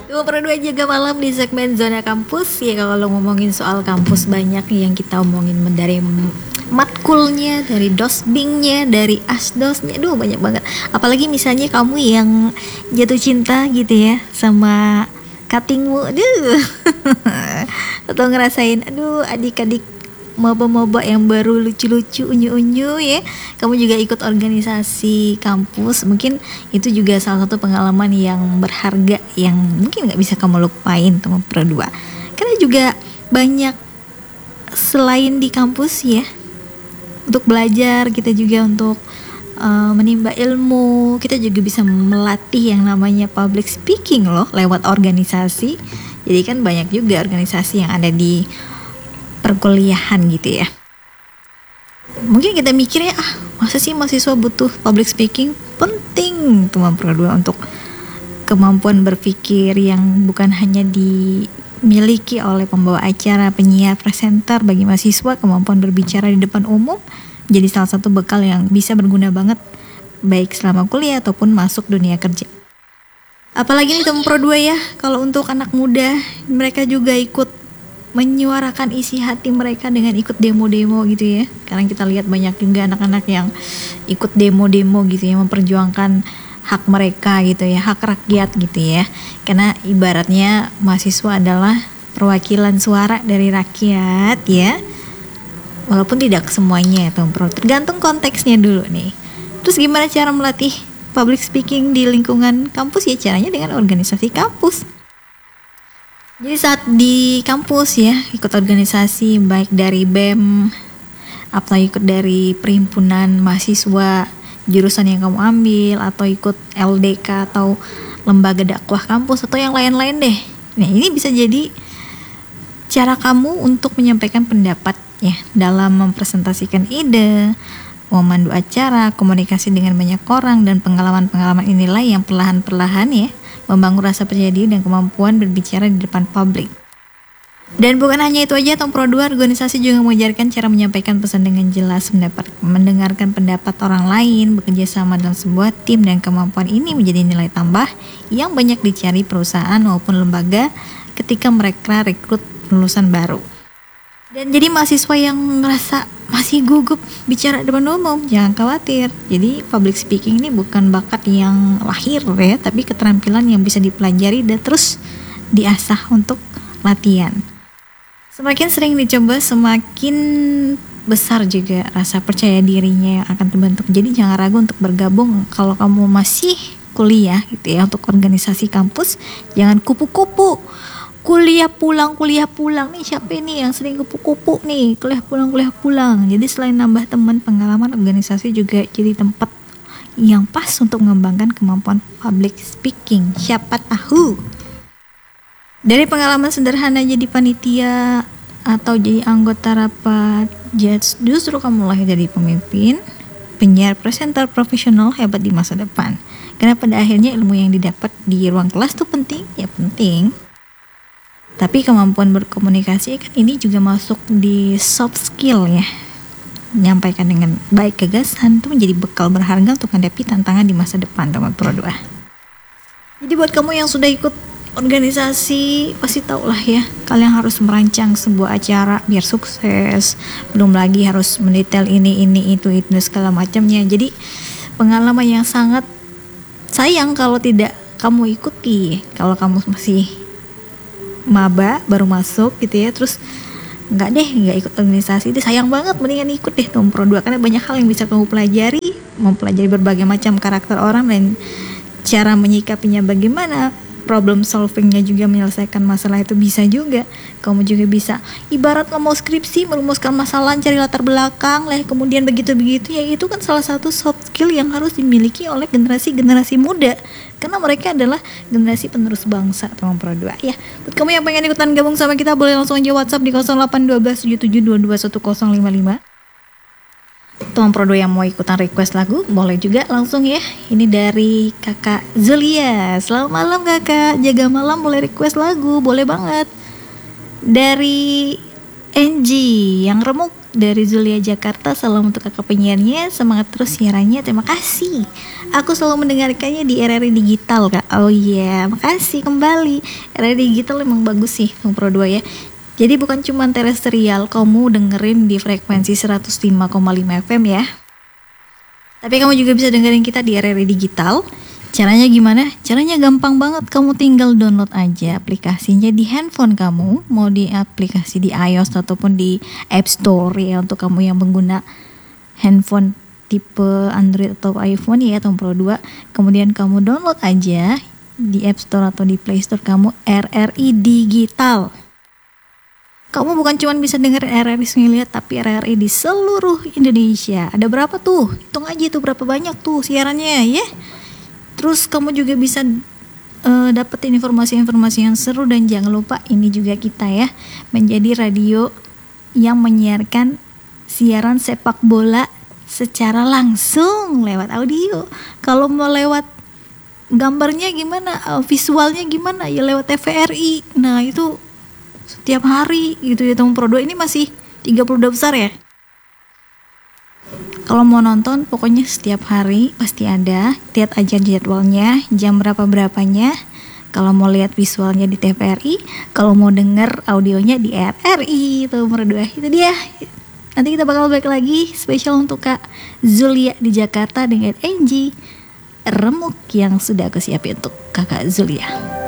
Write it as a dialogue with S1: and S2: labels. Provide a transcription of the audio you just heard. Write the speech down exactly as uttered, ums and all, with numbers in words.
S1: dua per dua jaga malam di segmen Zona Kampus. Ya kalau ngomongin soal kampus banyak yang kita omongin dari matkulnya, dari dosbingnya, dari asdosnya. Aduh banyak banget. Apalagi misalnya kamu yang jatuh cinta gitu ya sama cuttingmu. Aduh. Atau ngerasain aduh adik-adik maba-maba yang baru lucu-lucu unyu-unyu ya. Kamu juga ikut organisasi kampus, mungkin itu juga salah satu pengalaman yang berharga yang mungkin gak bisa kamu lupain teman Pro dua. Karena juga banyak selain di kampus ya, untuk belajar kita juga untuk uh, menimba ilmu, kita juga bisa melatih yang namanya public speaking loh lewat organisasi. Jadi kan banyak juga organisasi yang ada di perkuliahan gitu ya. Mungkin kita mikirnya ah masa sih mahasiswa butuh public speaking? Penting teman Pro dua untuk kemampuan berpikir yang bukan hanya dimiliki oleh pembawa acara, penyiar, presenter. Bagi mahasiswa kemampuan berbicara di depan umum jadi salah satu bekal yang bisa berguna banget baik selama kuliah ataupun masuk dunia kerja. Apalagi nih teman Pro dua ya, kalau untuk anak muda mereka juga ikut menyuarakan isi hati mereka dengan ikut demo-demo gitu ya. Karena kita lihat banyak juga anak-anak yang ikut demo-demo gitu ya, memperjuangkan hak mereka gitu ya, hak rakyat gitu ya. Karena ibaratnya mahasiswa adalah perwakilan suara dari rakyat ya. Walaupun tidak semuanya ya Tom Pro, tergantung konteksnya dulu nih. Terus gimana cara melatih public speaking di lingkungan kampus? Ya caranya dengan organisasi kampus. Jadi saat di kampus ya, ikut organisasi baik dari B E M atau ikut dari perhimpunan mahasiswa jurusan yang kamu ambil, atau ikut L D K atau lembaga dakwah kampus atau yang lain-lain deh. Nah ini bisa jadi cara kamu untuk menyampaikan pendapat ya dalam mempresentasikan ide, memandu acara, komunikasi dengan banyak orang, dan pengalaman-pengalaman inilah yang perlahan-perlahan ya membangun rasa percaya diri dan kemampuan berbicara di depan publik. Dan bukan hanya itu aja, Tom Pro dua organisasi juga mengajarkan cara menyampaikan pesan dengan jelas, mendapat, mendengarkan pendapat orang lain, bekerja sama dalam sebuah tim, dan kemampuan ini menjadi nilai tambah yang banyak dicari perusahaan maupun lembaga ketika mereka rekrut lulusan baru. Dan jadi mahasiswa yang ngerasa masih gugup bicara depan umum, jangan khawatir. Jadi public speaking ini bukan bakat yang lahir ya, tapi keterampilan yang bisa dipelajari dan terus diasah untuk latihan. Semakin sering dicoba, semakin besar juga rasa percaya dirinya yang akan terbentuk. Jadi jangan ragu untuk bergabung kalau kamu masih kuliah gitu ya, untuk organisasi kampus. Jangan kupu-kupu. Kuliah pulang, kuliah pulang nih siapa nih yang sering kupu-kupu nih, kuliah pulang, kuliah pulang. Jadi selain nambah teman, pengalaman organisasi juga jadi tempat yang pas untuk mengembangkan kemampuan public speaking. Siapa tahu dari pengalaman sederhana jadi panitia atau jadi anggota rapat, justru kamu lahir jadi pemimpin, penyiar, presenter profesional hebat di masa depan. Karena pada akhirnya ilmu yang didapat di ruang kelas tuh penting, ya penting. Tapi kemampuan berkomunikasi kan ini juga masuk di soft skill ya. Menyampaikan dengan baik gagasan itu menjadi bekal berharga untuk menghadapi tantangan di masa depan teman Pro dua. Jadi buat kamu yang sudah ikut organisasi pasti tau lah ya, kalian harus merancang sebuah acara biar sukses. Belum lagi harus mendetail ini, ini, itu, itu segala macamnya. Jadi pengalaman yang sangat sayang kalau tidak kamu ikuti. Kalau kamu masih maba baru masuk gitu ya, terus nggak deh nggak ikut organisasi, itu sayang banget. Mendingan ikut deh Tom Pro dua, karena banyak hal yang bisa kamu pelajari, mempelajari berbagai macam karakter orang dan cara menyikapinya bagaimana, problem solvingnya juga, menyelesaikan masalah itu bisa juga. Kamu juga bisa ibarat lo mau skripsi, merumuskan masalah, cari latar belakang lah, kemudian begitu-begitu ya. Itu kan salah satu soft skill yang harus dimiliki oleh generasi-generasi muda, karena mereka adalah generasi penerus bangsa teman Pro dua ya. Buat kamu yang pengen ikutan gabung sama kita, boleh langsung aja WhatsApp di nol delapan satu dua tujuh tujuh dua dua satu nol lima lima. Teman Pro dua yang mau ikutan request lagu, boleh juga langsung ya. Ini dari kakak Zulia. Selamat malam kakak, jaga malam, boleh request lagu, boleh banget. Dari Angie yang remuk dari Zulia Jakarta, salam untuk kakak penyiarnya, semangat terus siarannya, terima kasih Aku selalu mendengarkannya di R R I Digital kak. Oh iya, yeah. Makasih kembali. R R I Digital emang bagus sih Pro dua ya. Jadi bukan cuma terestrial, kamu dengerin di frekuensi seratus lima koma lima F M ya. Tapi kamu juga bisa dengerin kita di R R I Digital. Caranya gimana? Caranya gampang banget. Kamu tinggal download aja aplikasinya di handphone kamu. Mau di aplikasi di iOS ataupun di App Store ya, untuk kamu yang pengguna handphone tipe Android atau iPhone ya, atau Pro dua. Kemudian kamu download aja di App Store atau di Play Store kamu R R I Digital. Kamu bukan cuma bisa denger R R I Ngeliat, tapi R R I di seluruh Indonesia. Ada berapa tuh? Hitung aja tuh berapa banyak tuh siarannya ya. Terus kamu juga bisa uh, dapetin informasi-informasi yang seru, dan jangan lupa ini juga kita ya, menjadi radio yang menyiarkan siaran sepak bola secara langsung lewat audio. Kalau mau lewat gambarnya gimana, uh, visualnya gimana ya, lewat T V R I. Nah itu setiap hari gitu ya. Pro dua ini masih tiga puluh dua besar ya. Kalau mau nonton pokoknya setiap hari pasti ada. Lihat aja jadwalnya, jam berapa-berapanya. Kalau mau lihat visualnya di T V R I, kalau mau denger audionya di R R I. Itu Pro dua, itu dia. Nanti kita bakal balik lagi spesial untuk Kak Zulia di Jakarta dengan Angie Remuk yang sudah aku siapin untuk Kakak Zulia.